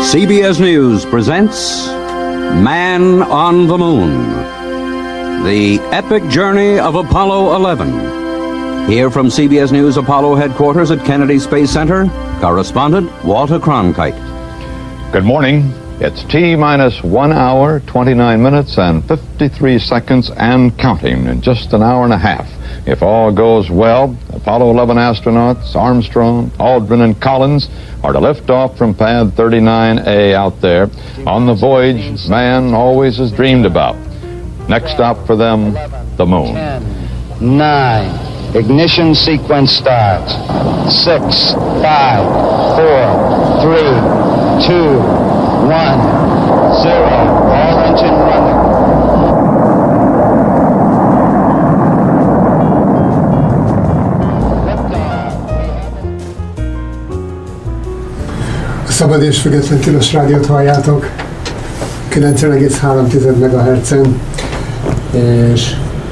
CBS News presents Man on the Moon, the epic journey of Apollo 11. Here from CBS News Apollo headquarters at Kennedy Space Center, correspondent Walter Cronkite. Good morning. It's T-minus 1 hour, 29 minutes, and 53 seconds and counting in just an hour and a half. If all goes well, Apollo 11 astronauts Armstrong, Aldrin, and Collins are to lift off from pad 39A out there on the voyage man always has dreamed about. Next stop for them, the moon. 10, 9, ignition sequence starts. 6, 5, 4, 3, 2, 1, 0. All engine running. Szabad és független tilos rádiót halljátok 90,3 MHz-en, és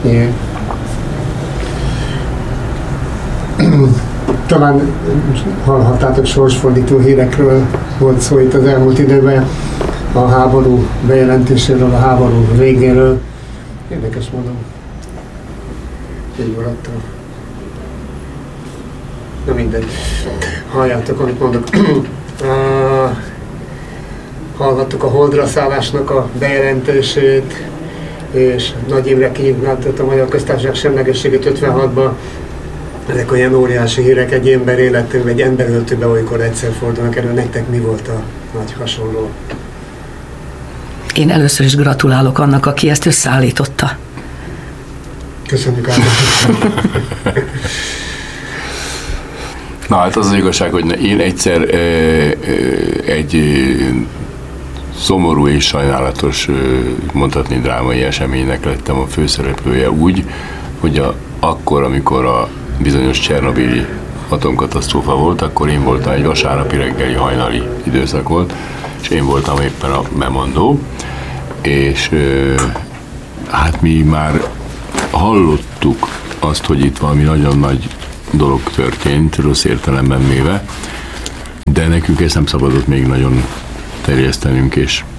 talán hallhattátok, sorsfordító hírekről volt szó itt az elmúlt időben, a háború bejelentéséről, a háború végéről. Érdekes módon így maradtam. Na mindegy, halljátok, amit mondok. Hallhattuk a holdra szállásnak a bejelentését, és Nagy Imre kinyilvánította a Magyar Köztársaság semlegességét 56-ban. Ezek olyan óriási hírek egy ember életében, egy emberöltőben olykor egyszer fordulnak elő. Nektek mi volt a nagy hasonló? Én először is gratulálok annak, aki ezt összeállította. Köszönjük, Ádám. Na hát az igazság, hogy én egyszer egy szomorú és sajnálatos, mondhatni drámai eseménynek lettem a főszereplője úgy, hogy akkor, amikor a bizonyos csernobili atomkatasztrófa volt, akkor én voltam, egy vasárnapi reggeli hajnali időszak volt, és én voltam éppen a bemondó, és hát mi már hallottuk azt, hogy itt valami nagyon nagy dolog történt, rossz értelemben véve, de nekünk ezt nem szabadott még nagyon terjesztenünk,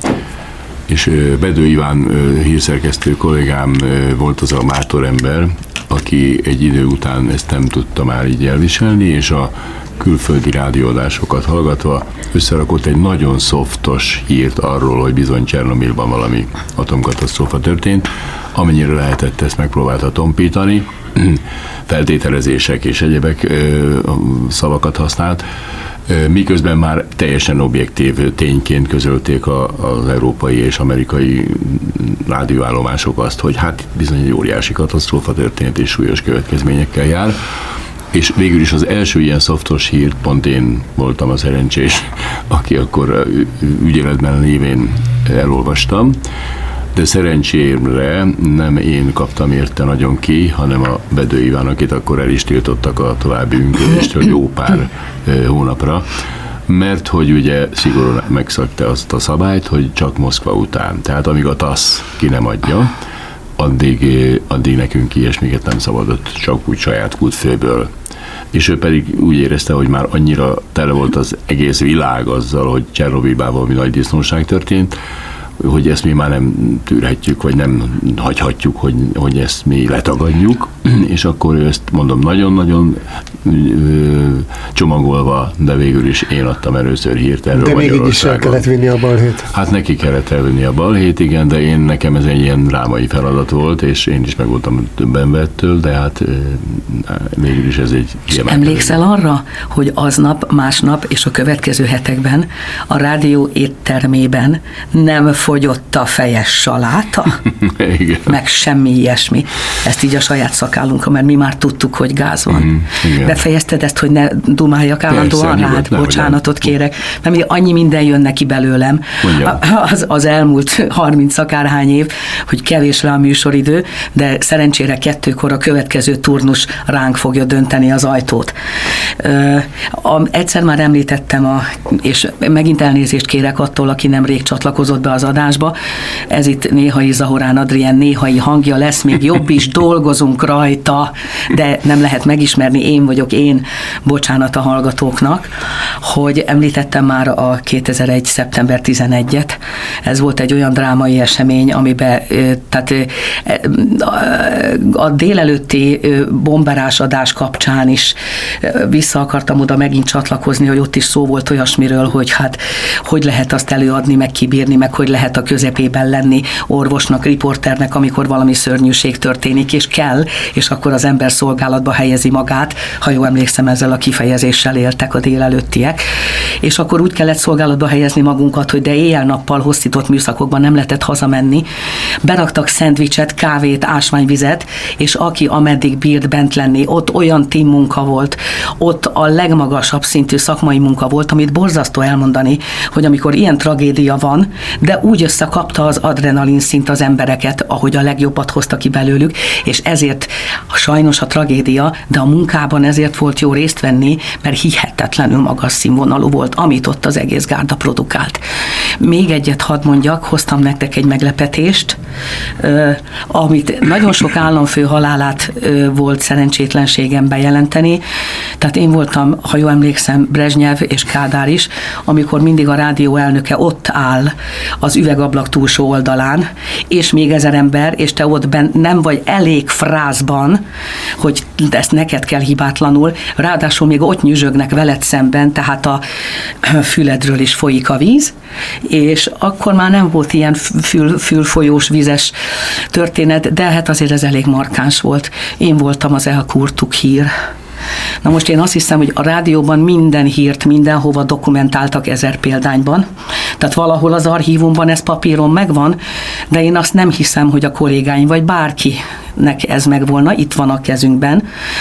és Bedő Iván hírszerkesztő kollégám volt az a mátorember, aki egy idő után ezt nem tudta már így elviselni, és a külföldi rádióadásokat hallgatva összerakott egy nagyon szoftos hírt arról, hogy bizony Csernobilban valami atomkatasztrófa történt. Amennyire lehetett, ezt megpróbálta tompítani, feltételezések és egyebek szavakat használt, miközben már teljesen objektív tényként közölték az európai és amerikai rádióállomások azt, hogy hát bizony egy óriási katasztrófa történt és súlyos következményekkel jár. És végül is az első ilyen szoftos hírt pont én voltam a szerencsés, aki akkor ügyeletben lévén elolvastam, de szerencsére nem én kaptam érte nagyon ki, hanem a Bedő Iván, akit akkor el is tiltottak a további működéstől jó pár hónapra, mert hogy ugye szigorúan megszegte azt a szabályt, hogy csak Moszkva után. Tehát amíg a TASZ ki nem adja, addig nekünk ilyesmiket nem szabadott, csak úgy saját kútfőből. És ő pedig úgy érezte, hogy már annyira tele volt az egész világ azzal, hogy Csernobilban valami nagy disznóság történt, hogy ezt mi már nem tűrhetjük, vagy nem hagyhatjuk, hogy ezt mi letagadjuk, és akkor ő ezt mondom nagyon-nagyon csomagolva, de végül is én adtam először hírt erről Magyarországon. De végig is el kellett vinni a balhét. Hát neki kellett elvinni a balhét, igen, de nekem ez egy ilyen drámai feladat volt, és én is meg voltam több embertől, de hát végül is ez egy kiemelkedő. Emlékszel arra, hogy aznap, másnap és a következő hetekben a rádió éttermében nem fogyott a fejes saláta? Igen. Meg semmi ilyesmi. Ezt így a saját szakállunkra, mert mi már tudtuk, hogy gáz van. Befejezted ezt, hogy ne dumáljak állandóan rád? Bocsánatot kérek. Mert annyi minden jön neki belőlem az elmúlt 30 akárhány év, hogy kevés le a műsoridő, de szerencsére 2-kor a következő turnus ránk fogja dönteni az ajtót. Egyszer már említettem, és megint elnézést kérek attól, aki nemrég csatlakozott be az adásba. Ez itt Néhai Zahorán Adrien néhai hangja lesz, még jobb is, dolgozunk rajta, de nem lehet megismerni, én vagyok én, bocsánat a hallgatóknak, hogy említettem már a 2001. szeptember 11-et. Ez volt egy olyan drámai esemény, amiben tehát a délelőtti bomberás adás kapcsán is vissza akartam oda megint csatlakozni, hogy ott is szó volt olyasmiről, hogy hát hogy lehet azt előadni, meg kibírni, meg hogy lehet a közepében lenni orvosnak, riporternek, amikor valami szörnyűség történik, és kell, és akkor az ember szolgálatba helyezi magát, ha jól emlékszem, ezzel a kifejezéssel éltek a délelőttiek, és akkor úgy kellett szolgálatba helyezni magunkat, hogy de éjjel-nappal hosszított műszakokban nem lehetett hazamenni. Beraktak szendvicset, kávét, ásványvizet, és aki ameddig bírt bent lenni, ott olyan team munka volt, ott a legmagasabb szintű szakmai munka volt, amit borzasztó elmondani, hogy amikor ilyen tragédia van, de úgy összekapta az adrenalin szint az embereket, ahogy a legjobbat hozta ki belőlük, és ezért sajnos a tragédia, de a munkában ezért volt jó részt venni, mert hihetetlenül magas színvonalú volt, amit ott az egész gárda produkált. Még egyet hadd mondjak, hoztam nektek egy meglepetést, amit nagyon sok államfő halálát volt szerencsétlenségem bejelenteni. Tehát én voltam, ha jól emlékszem, Brezsnyev és Kádár is, amikor mindig a rádió elnöke ott áll az üvegablak túlsó oldalán, és még 1000 ember, és te ott nem vagy elég frázban, hogy ezt neked kell hibátlanul, ráadásul még ott nyüzsögnek veled szemben, tehát a füledről is folyik a víz, és akkor már nem volt ilyen fülfolyós, vízes történet, de hát azért ez elég markáns volt. Én voltam az elkurtuk hír. Na most én azt hiszem, hogy a rádióban minden hírt mindenhova dokumentáltak 1000 példányban, tehát valahol az archívumban ez papíron megvan, de én azt nem hiszem, hogy a kollégáim vagy bárkinek ez megvolna, itt van a kezünkben,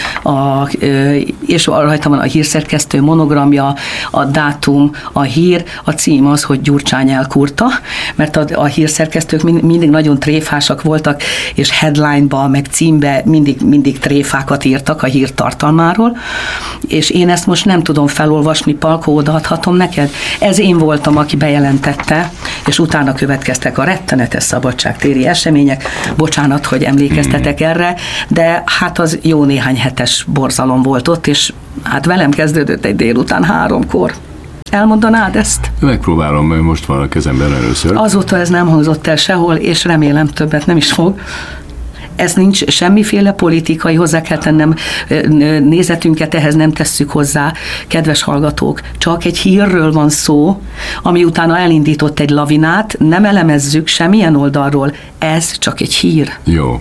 és rajta van a hírszerkesztő monogramja, a dátum, a hír, a cím az, hogy Gyurcsány elkurta, mert a hírszerkesztők mindig nagyon tréfásak voltak, és headline-ba, meg címbe mindig tréfákat írtak a hír tartalmáról, és én ezt most nem tudom felolvasni, Palkó, odaadhatom neked? Ez én voltam, aki bejelentette, és utána következtek a rettenetes szabadságtéri események. Bocsánat, hogy emlékeztetek erre, de hát az jó néhány hetes borzalom volt ott, és hát velem kezdődött egy délután 3-kor. Elmondanád ezt? Megpróbálom, mert most van a kezemben először. Azóta ez nem hangzott el sehol, és remélem többet nem is fog. Ez nincs semmiféle politikai, hozzá kell tennem, nézetünket ehhez nem tesszük hozzá, kedves hallgatók, csak egy hírről van szó, ami utána elindított egy lavinát, nem elemezzük semmilyen oldalról, ez csak egy hír. Jó.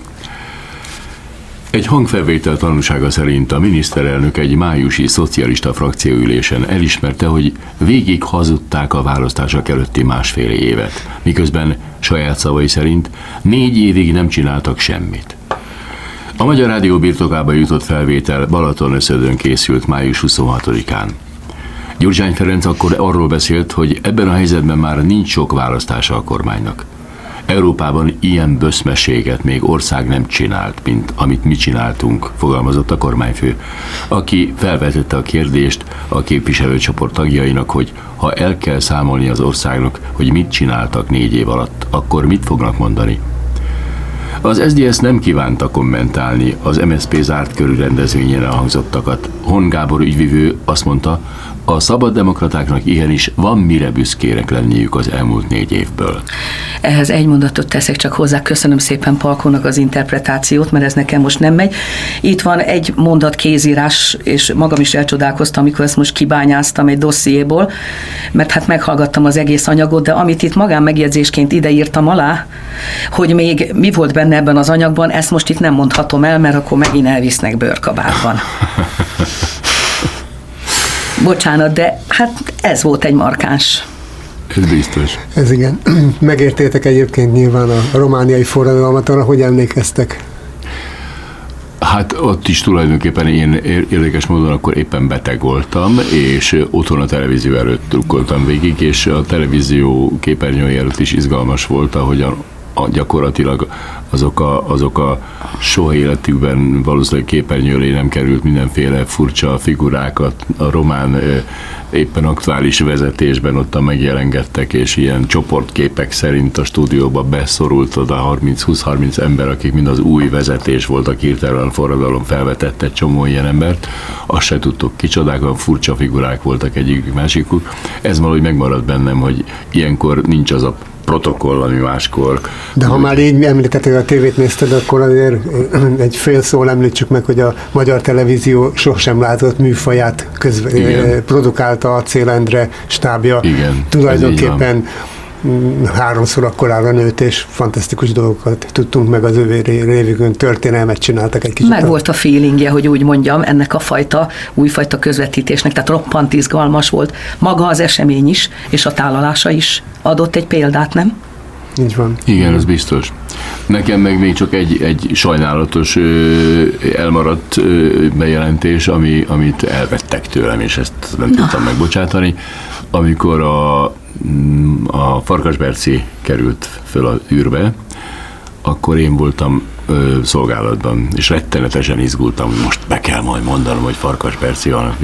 Egy hangfelvétel tanúsága szerint a miniszterelnök egy májusi szocialista frakcióülésen elismerte, hogy végig hazudták a választások előtti 1,5 évet, miközben saját szavai szerint 4 évig nem csináltak semmit. A Magyar Rádió birtokába jutott felvétel Balatonöszödön készült május 26-án. Gyurcsány Ferenc akkor arról beszélt, hogy ebben a helyzetben már nincs sok választása a kormánynak. Európában ilyen böszmeséget még ország nem csinált, mint amit mi csináltunk, fogalmazott a kormányfő, aki felvetette a kérdést a képviselőcsoport tagjainak, hogy ha el kell számolni az országnak, hogy mit csináltak 4 év alatt, akkor mit fognak mondani. Az SZDSZ nem kívánta kommentálni az MSZP zárt körű rendezvényen elhangzottakat. Hon Gábor ügyvivő azt mondta, a szabaddemokratáknak igenis van mire büszkének lenniük az elmúlt 4 évből. Ehhez egy mondatot teszek csak hozzá, köszönöm szépen Palkónak az interpretációt, mert ez nekem most nem megy. Itt van egy mondat kézírás, és magam is elcsodálkoztam, amikor ezt most kibányáztam egy dossziéból, mert hát meghallgattam az egész anyagot, de amit itt magánmegjegyzésként ideírtam alá, hogy még mi volt benne ebben az anyagban, ezt most itt nem mondhatom el, mert akkor megint elvisznek bőrkabátban. Bocsánat, de hát ez volt egy markáns. Ez biztos. Ez igen. Megértétek egyébként nyilván a romániai forradalmat, arra hogy emlékeztek? Hát ott is tulajdonképpen én érdekes módon akkor éppen beteg voltam, és otthon a televízió előtt drukkoltam végig, és a televízió képernyője előtt is izgalmas volt, ahogyan gyakorlatilag azok a soha életükben valószínűleg képernyőre nem került mindenféle furcsa figurákat a román éppen aktuális vezetésben ottan megjelengettek, és ilyen csoportképek szerint a stúdióba beszorult oda 20-30 ember, akik mind az új vezetés voltak, hirtelen forradalom felvetett egy csomó ilyen embert. Azt se tudtuk, kicsodák, olyan furcsa figurák voltak egyikük másikuk. Ez valahogy megmaradt bennem, hogy ilyenkor nincs az a protokoll, ami máskor. De ha már így említetted, a tévét nézted, akkor azért egy fél szóval említsük meg, hogy a magyar televízió sosem látott műfaját produkálta a Acél Endre stábja. Igen, tulajdonképpen 3-szor akkorára nőtt, és fantasztikus dolgokat tudtunk meg az ő révükön, történelmet csináltak egy kicsit. Meg volt a feelingje, hogy úgy mondjam, ennek a újfajta közvetítésnek, tehát roppant izgalmas volt. Maga az esemény is, és a tálalása is adott egy példát, nem? Így van. Igen, az biztos. Nekem meg még csak egy sajnálatos elmaradt bejelentés, amit elvettek tőlem, és ezt nem tudtam megbocsátani. Amikor a Farkasberci került föl az űrbe, akkor én voltam szolgálatban, és rettenetesen izgultam, hogy most be kell majd mondanom, hogy Farkasberci van.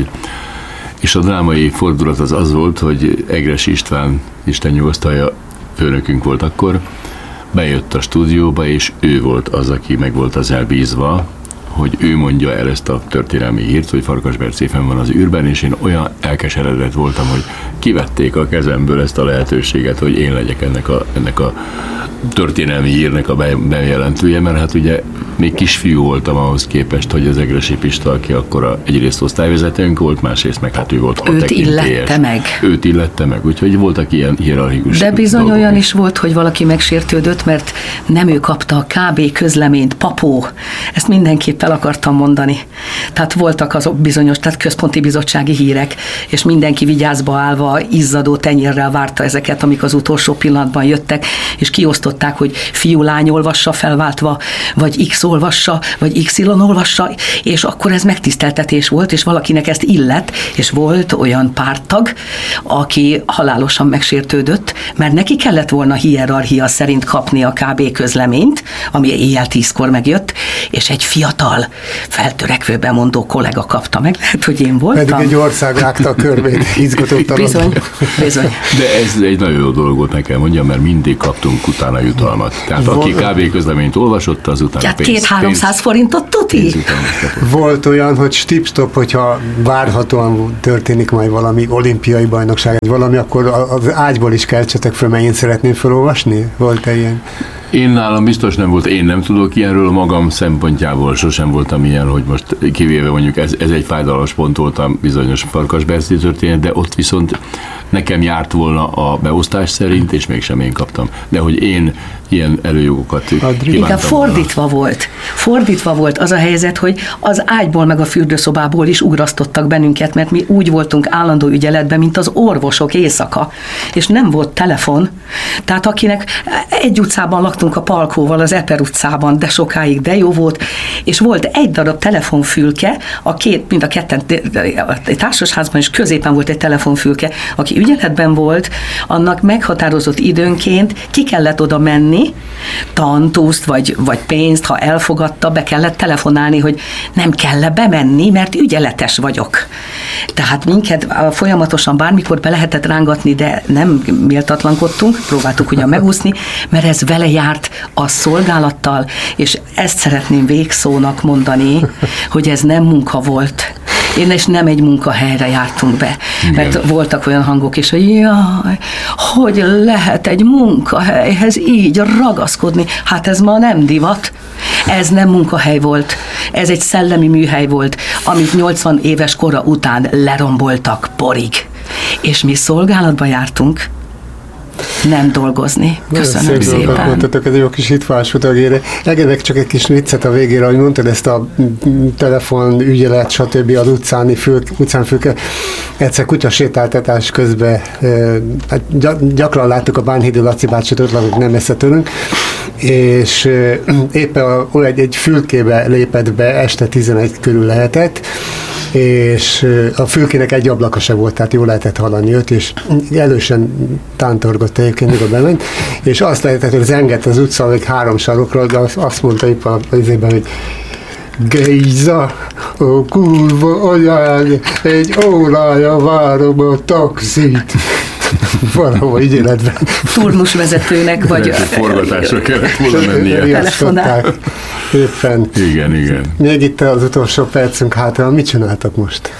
És a drámai fordulat az volt, hogy Egres István, Isten nyugosztalja, főnökünk volt akkor, bejött a stúdióba, és ő volt az, aki meg volt az elbízva, hogy ő mondja el ezt a történelmi hírt, hogy Farkasberci fenn van az űrben, és én olyan elkeseredett voltam, hogy kivették a kezemből ezt a lehetőséget, hogy én legyek ennek a történelmi hírnek a bejelentője, mert hát ugye még kisfiú voltam ahhoz képest, hogy az Egressy Pista, aki akkor egyrészt osztályvezetőnk volt, másrészt meg hát ő volt a tekintélyes. Őt illette meg, úgyhogy voltak ilyen hierarchikus De bizony dolgok. olyan is volt, hogy valaki megsértődött, mert nem ő kapta a KB közleményt, papó. Ezt mindenképp el akartam mondani. Tehát voltak azok bizonyos, tehát központi bizottsági hírek, és mindenki vigyázba állva, izzadó tenyérrel várta ezeket, amik az utolsó pillanatban jöttek, és kiosztották, hogy fiú-lány olvassa felváltva, vagy X olvassa, vagy XY olvassa, és akkor ez megtiszteltetés volt, és valakinek ezt illett, és volt olyan párttag, aki halálosan megsértődött, mert neki kellett volna hierarchia szerint kapni a KB közleményt, ami éjjel 10-kor megjött, és egy fiatal, feltörekvő bemondó kollega kapta meg, lehet, hogy én voltam. Pedig egy ország rágta a körvét, izgatottan. Bizony. De ez egy nagyon jó dolog volt, nekem mondjam, mert mindig kaptunk utána jutalmat. Tehát aki KB közleményt olvasott, az utána pénzt. 200-300 forintot tuti? Volt olyan, hogy stip-stop, hogyha várhatóan történik majd valami olimpiai bajnokság, valami, akkor az ágyból is keltsetek föl, mert én szeretném felolvasni? Volt-e ilyen? Én nálam biztos nem volt, én nem tudok ilyenről a magam szempontjából, sosem voltam ilyen, hogy most kivéve mondjuk ez egy fájdalmas pont volt a bizonyos Farkasberci történet, de ott viszont nekem járt volna a beosztás szerint, és mégsem én kaptam. De hogy én ilyen előjogokat kívántam. Inkább fordítva volt az a helyzet, hogy az ágyból meg a fürdőszobából is ugrasztottak bennünket, mert mi úgy voltunk állandó ügyeletben, mint az orvosok éjszaka, és nem volt telefon. Tehát akinek egy utcában laktunk a Palkóval, az Eper utcában, de sokáig, de jó volt, és volt egy darab telefonfülke, mind a ketten a társasházban is középen volt egy telefonfülke, aki ügyeletben volt, annak meghatározott időnként ki kellett oda menni, tantuszt vagy pénzt, ha elfogadta, be kellett telefonálni, hogy nem kell bemenni, mert ügyeletes vagyok. Tehát minket folyamatosan bármikor be lehetett rángatni, de nem méltatlankodtunk, próbáltuk ugyan megúszni, mert ez vele járt a szolgálattal, és ezt szeretném végszónak mondani, hogy ez nem munka volt. Én is nem egy munkahelyre jártunk be, mert voltak olyan hangok is, hogy jaj, hogy lehet egy munkahelyhez így ragaszkodni, hát ez ma nem divat. Ez nem munkahely volt, ez egy szellemi műhely volt, amit 80 éves kora után leromboltak porig. És mi szolgálatba jártunk, nem dolgozni. Köszönöm szépen. Mondtatok, ez egy jó kis hitvás utagére. Engedek csak egy kis viccet a végére, ahogy mondtad, ezt a telefon, ügyelet, stb. Az utcán fülke. Egyszer kutyasétáltatás közben, gyakran láttuk a Bánhidi Laci bácsit, ott lakunk nem messze tőlünk, és éppen egy fülkébe lépett be, este 11 körül lehetett, és a fülkének egy ablaka se volt, tehát jól lehetett hallani őt, és elősen tántorgott egyébként, mikor bement, és azt lehetett, hogy zengett az utca, még 3 sarokról, de azt mondta épp az évben, hogy Géza, ó kurva anyád, egy órája várom a taxit. Valahol így életben. Turnusvezetőnek vagy... Forgatásra kellett volna mennie. Telefonál. Éppen. Igen. Még itt az utolsó percünk hátra, mit csináltak most?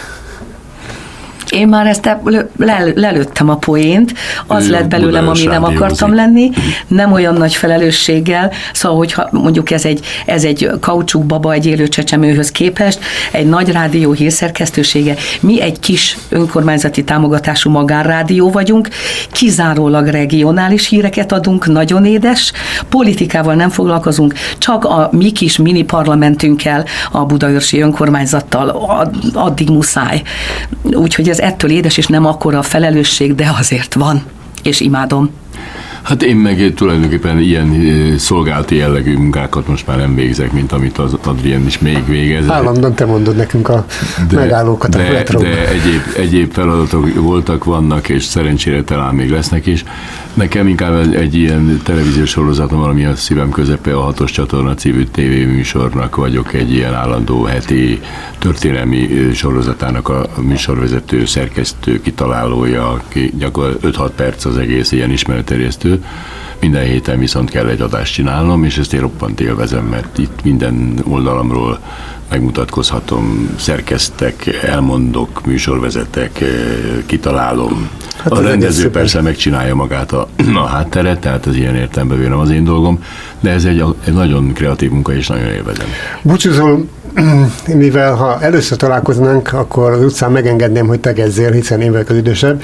Én már ezt lelőttem a poént, az lett belőlem, ami nem akartam lenni, nem olyan nagy felelősséggel, szóval, hogyha mondjuk ez egy kaucsukbaba egy élő csecsemőhöz képest, egy nagy rádió hírszerkesztősége, mi egy kis önkormányzati támogatású magánrádió vagyunk, kizárólag regionális híreket adunk, nagyon édes, politikával nem foglalkozunk, csak a mi kis mini parlamentünkkel, a budaörsi önkormányzattal addig muszáj. Úgyhogy ez ettől édes, és nem akkora a felelősség, de azért van, és imádom. Hát én meg tulajdonképpen ilyen szolgálati jellegű munkákat most már nem végzek, mint amit az Adrien is még végez. Állandóan te mondod nekünk a megállókat a metróban. De egyéb feladatok voltak, vannak, és szerencsére talán még lesznek is. Nekem inkább egy ilyen televíziós sorozatom, valami a szívem közepe, a 6-os csatorna című tévéműsornak vagyok egy ilyen állandó heti történelmi sorozatának a műsorvezető, szerkesztő, kitalálója, aki gyakorlatilag 5-6 perc az egész ilyen ismeretterjesztő. Minden héten viszont kell egy adást csinálnom, és ezt én roppant élvezem, mert itt minden oldalamról megmutatkozhatom, szerkesztek, elmondok, műsorvezetek, kitalálom. Hát a rendező persze megcsinálja magát a hátteret, tehát ez ilyen értelemben nem az én dolgom, de ez egy nagyon kreatív munka, és nagyon élvezem. Búcsúzol, mivel ha először találkoznánk, akkor az utcán megengedném, hogy tegezzél, hiszen én vagyok az idősebb.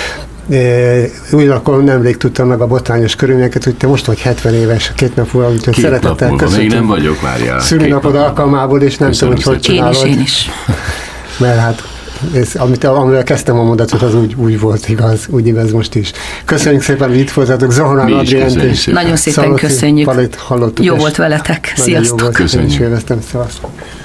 Ugyanakkor nemrég tudtam meg a botrányos körülményeket, hogy te most vagy 70 éves, 2 nap múlva, úgyhogy szeretettel köszöntöm. Még nem vagyok, várjál. Szülinapod alkalmából, és nem tudom, hogy csinálod. Én is. Mert hát amivel kezdtem a mondatot, az úgy volt igaz, úgy igaz most is. Köszönjük szépen, hogy itt voltatok. Zohorán Adrient és nagyon szépen köszönjük. Palit hallottuk. Jó volt veletek. Sziasztok. Köszönjük. Szevasztok.